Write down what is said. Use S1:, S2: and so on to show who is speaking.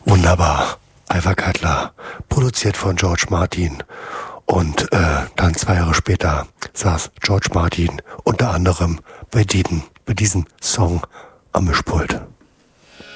S1: Wunderbar. Ivor Cutler, produziert von George Martin. Und dann 2 Jahre später saß George Martin unter anderem bei diesem Song am Mischpult.